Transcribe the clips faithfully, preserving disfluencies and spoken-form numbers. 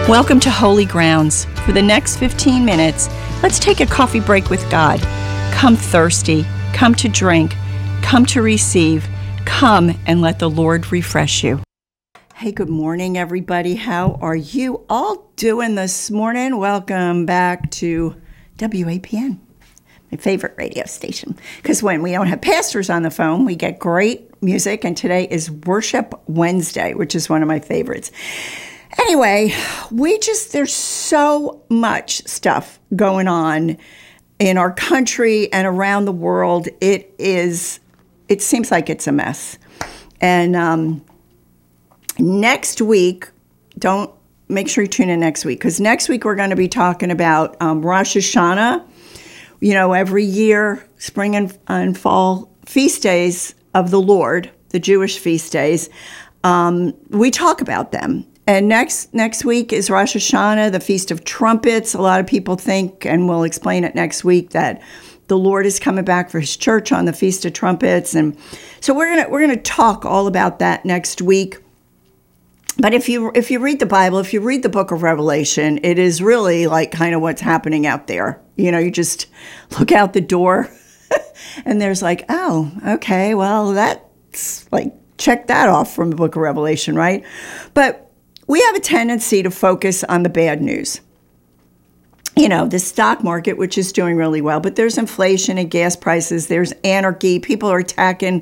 Welcome to Holy Grounds. For the next fifteen minutes, let's take a coffee break with God. Come thirsty, come to drink, come to receive, come and let the Lord refresh you. Hey, good morning, everybody. How are you all doing this morning? Welcome back to W A P N, my favorite radio station. Because when we don't have pastors on the phone, we get great music. And today is Worship Wednesday, which is one of my favorites. Anyway, we just, there's so much stuff going on in our country and around the world. It is, it seems like it's a mess. And um, next week, don't, make sure you tune in next week, because next week we're going to be talking about um, Rosh Hashanah. You know, every year, spring and, and fall feast days of the Lord, the Jewish feast days, um, we talk about them. And next next week is Rosh Hashanah, the Feast of Trumpets. A lot of people think, and we'll explain it next week, that the Lord is coming back for his church on the Feast of Trumpets. And so we're gonna we're gonna talk all about that next week. But if you if you read the Bible, if you read the book of Revelation, it is really like kind of what's happening out there. You know, you just look out the door and there's like, oh, okay, well, that's like, check that off from the book of Revelation, right? But we have a tendency to focus on the bad news. You know, the stock market, which is doing really well, but there's inflation and gas prices. There's anarchy. People are attacking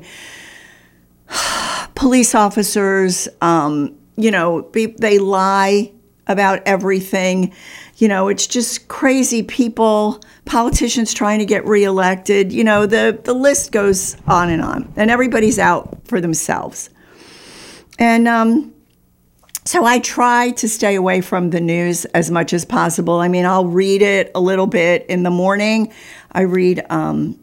police officers. Um, you know, they lie about everything. You know, it's just crazy people, politicians trying to get reelected. You know, the, the list goes on and on. And everybody's out for themselves. And, um, So I try to stay away from the news as much as possible. I mean, I'll read it a little bit in the morning. I read um,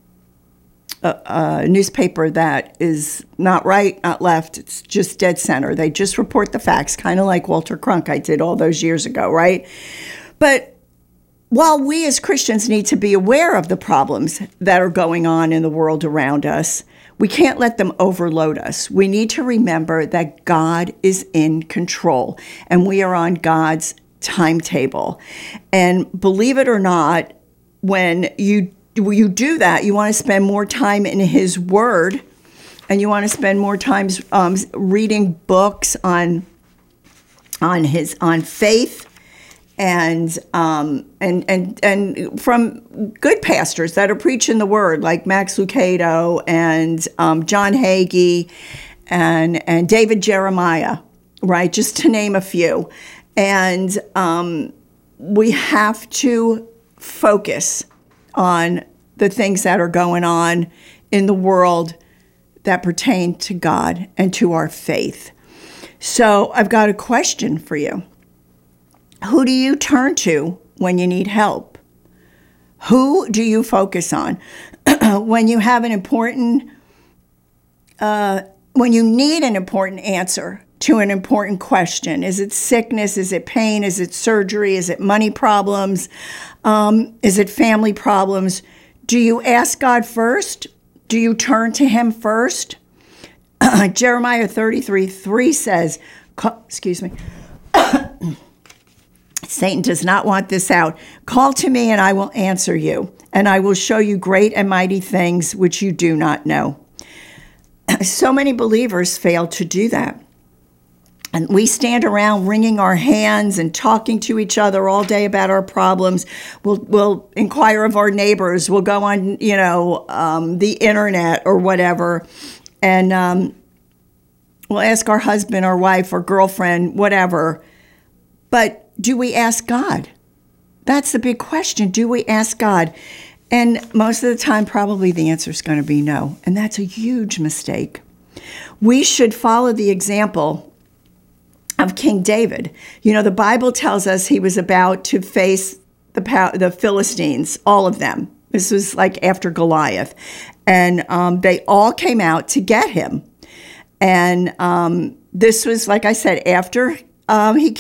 a, a newspaper that is not right, not left. It's just dead center. They just report the facts, kind of like Walter Cronkite did all those years ago, right? But while we as Christians need to be aware of the problems that are going on in the world around us, we can't let them overload us. We need to remember that God is in control and we are on God's timetable. And believe it or not, when you, you do that, you want to spend more time in his word and you want to spend more time um, reading books on, on his, on faith. And um and and and from good pastors that are preaching the word, like Max Lucado and um, John Hagee and and David Jeremiah, right? Just to name a few. And um, we have to focus on the things that are going on in the world that pertain to God and to our faith. So I've got a question for you. Who do you turn to when you need help? Who do you focus on when you have an important, uh, when you need an important answer to an important question? Is it sickness? Is it pain? Is it surgery? Is it money problems? Um, is it family problems? Do you ask God first? Do you turn to him first? Jeremiah thirty-three three says, excuse me, Satan does not want this out. Call to me and I will answer you, and I will show you great and mighty things which you do not know. So many believers fail to do that. And we stand around wringing our hands and talking to each other all day about our problems. We'll, we'll inquire of our neighbors. We'll go on, you know, um, the internet or whatever. And um, we'll ask our husband or wife or girlfriend, whatever. But do we ask God? That's the big question. Do we ask God? And most of the time, probably the answer is going to be no. And that's a huge mistake. We should follow the example of King David. You know, the Bible tells us he was about to face the, the Philistines, all of them. This was like after Goliath. And um, they all came out to get him. And um, this was, like I said, after um, he